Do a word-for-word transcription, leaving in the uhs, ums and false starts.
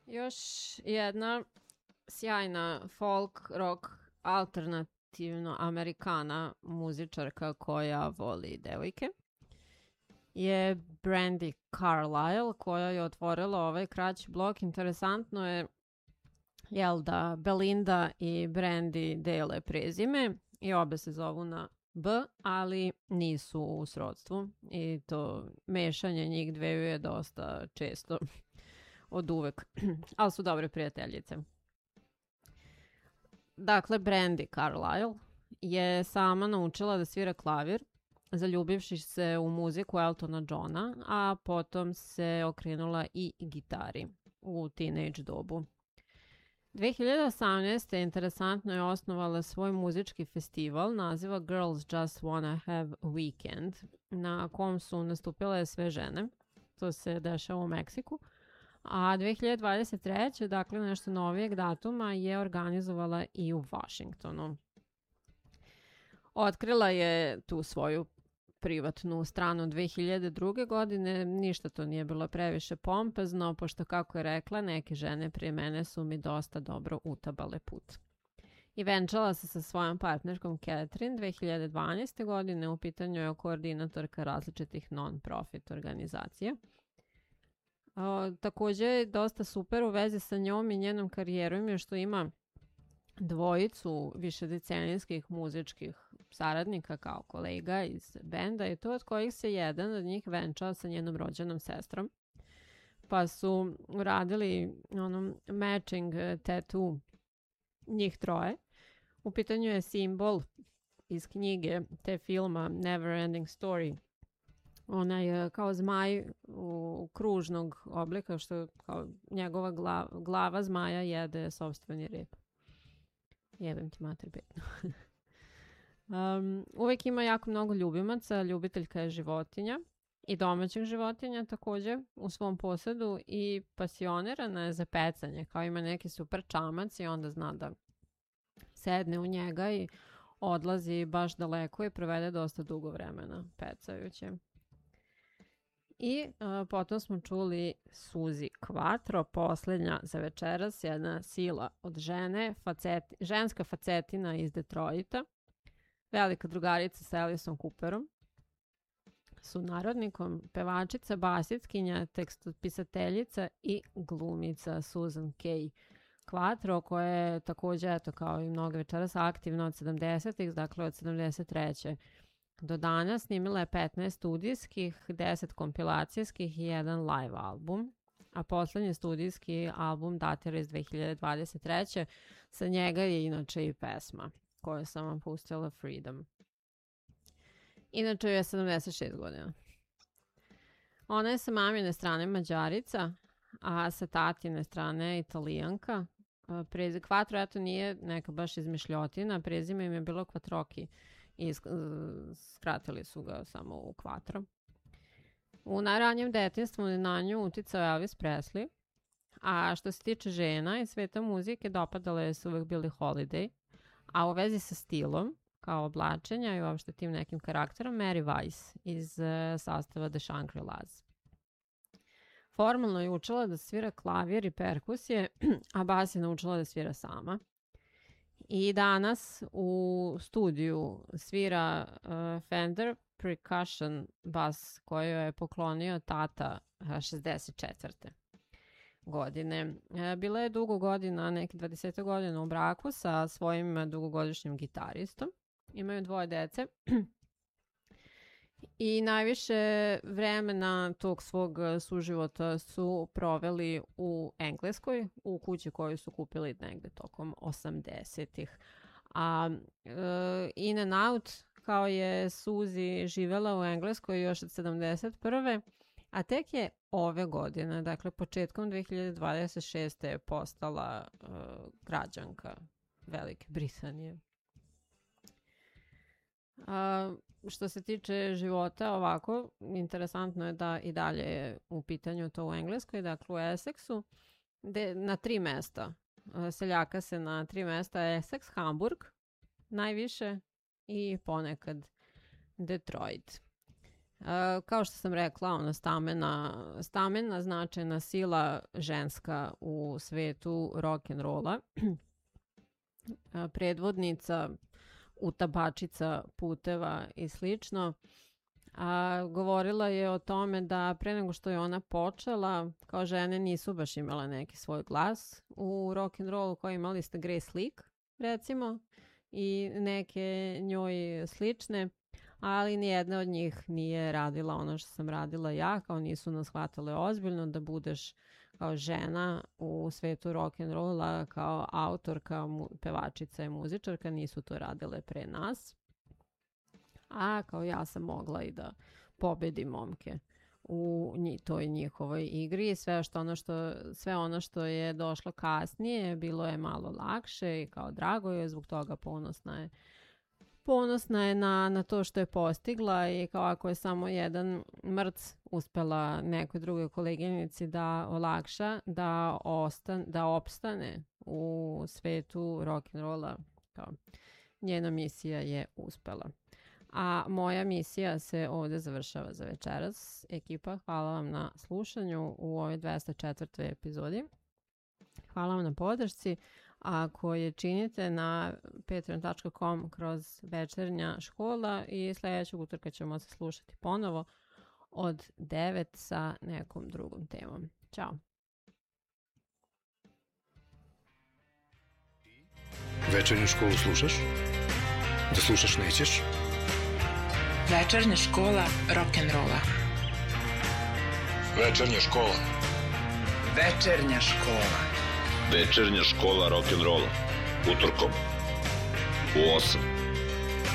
Još jedna sjajna folk, rock, alternativno amerikana muzičarka koja voli devojke je Brandi Carlile, koja je otvorila ovaj kraći blok. Interesantno je, jel da, Belinda i Brandi dele prezime i obe se zovu na B, ali nisu u srodstvu i to mešanje njih dveju je dosta često od uvek, ali su dobre prijateljice. Dakle, Brandi Carlile je sama naučila da svira klavir, zaljubivši se u muziku Eltona Johna, a potom se okrenula i gitari u teenage dobu. dve hiljade osamnaeste. interesantno je osnovala svoj muzički festival, naziva Girls Just Wanna Have a Weekend, na kom su nastupile sve žene. To se dešava u Meksiku. A dve hiljade dvadeset treće. dakle nešto novijeg datuma, je organizovala i u Washingtonu. Otkrila je tu svoju privatnu stranu dve hiljade druge. godine, ništa to nije bilo previše pompezno, pošto kako je rekla, neke žene prije mene su mi dosta dobro utabale put. I venčala se sa svojom partnerkom Catherine dve hiljade dvanaeste. godine, u pitanju je koordinatorka različitih non-profit organizacija. O, također je dosta super u vezi sa njom i njenom karijerom je što ima dvojicu višedecenijskih muzičkih saradnika kao kolega iz benda i to od kojih se jedan od njih venčao sa njenom rođenom sestrom. Pa su uradili onom matching tattoo njih troje. U pitanju je simbol iz knjige te filma Neverending Story. Ona je kao zmaj u kružnog oblika, što kao njegova glava, glava zmaja jede sopstveni rep. Jebem ti mater bedno. um, uvijek ima jako mnogo ljubimaca, ljubiteljka je životinja i domaćih životinja također u svom posjedu i pasionirana je za pecanje, kao ima neki super čamac i onda zna da sedne u njega i odlazi baš daleko i provede dosta dugo vremena pecajući. I uh, potom smo čuli Suzi Quattro, posljednja za večeras, jedna sila od žene, faceti, ženska facetina iz Detroita, velika drugarica sa Alisom Cooperom, sunarodnikom, pevačica, basitkinja, tekstopisateljica i glumica Susan K. Quattro, koja je također, eto, kao i mnogo večeras, aktivna od sedamdesetih, dakle od sedamdeset treće do danas. Snimila je petnaest studijskih, deset kompilacijskih i jedan live album. A posljednji studijski album datira iz dve hiljade dvadeset treće. Sa njega je inače i pesma koju sam vam pustila, Freedom. Inače je sedamdeset šest godina. Ona je sa mamine strane Mađarica, a sa tatine strane Italijanka. Prezi Quattro, eto, nije neka baš izmišljotina, prezime im je bilo Quattrochi i skratili su ga samo u Quattro. U najranijem detinstvu na nju uticao Elvis Presley, a što se tiče žena i sveta muzike, dopadale su uvijek Billie Holiday, a u vezi sa stilom, kao oblačenja i uopšte tim nekim karakterom, Mary Weiss iz uh, sastava The Shangri-Las. Formalno je učila da svira klavir i perkusije, a bas je naučila da svira sama. I danas u studiju svira uh, Fender Percussion bas koju je poklonio tata šezdeset četvrte godine. Bila je dugo godina, neki dvadeset godina u braku sa svojim dugogodišnjim gitaristom. Imaju dvoje dece. I najviše vremena tog svog suživota su proveli u Engleskoj, u kući koju su kupili negde tokom osamdesetih. A e, in and out, kao je Suzi živela u Engleskoj još od sedamdeset prve. A tek je ove godine, dakle početkom dve hiljade dvadeset šeste je postala e, građanka Velike Britanije. A, što se tiče života, ovako, interesantno je da i dalje je u pitanju to u Engleskoj, dakle u Essexu, de, na tri mesta. Seljaka se na tri mesta: Essex, Hamburg, najviše i ponekad Detroit. kao što sam rekla, ona stamena, stamena značajna sila ženska u svetu rock'n'rolla. Predvodnica, utabačica puteva i slično. A, govorila je o tome da pre nego što je ona počela, kao žene nisu baš imala neki svoj glas u rock'n'rollu, kao imali ste Grace Slick, recimo, i neke njoj slične, ali nijedna od njih nije radila ono što sam radila ja, kao nisu nas shvatale ozbiljno da budeš kao žena u svetu rock'n'rolla, kao autorka, pevačica i muzičarka, nisu to radile pre nas. A kao ja sam mogla i da pobedim momke u toj njihovoj igri i sve, što ono što, sve ono što je došlo kasnije bilo je malo lakše i kao drago je, zbog toga ponosna je. Ponosna je na, na to što je postigla i kao ako je samo jedan mrc uspela nekoj drugoj koleginici da olakša, da, ostan, da opstane u svetu rock'n'rolla, kao njena misija je uspela. A moja misija se ovdje završava za večeras. Ekipa, hvala vam na slušanju u ovoj dvesta četvrtoj epizodi. Hvala vam na podršci. Ako je činite na patreon dot com kroz večernja škola i sljedećeg utorka ćemo se slušati ponovo od devet sa nekom drugom temom. Ćao. Večernju školu slušaš? Da slušaš nećeš? Večernja škola rock'n'rolla. Večernja škola. Večernja škola. Večernja škola rock'n'rolla. Utorkom u osam.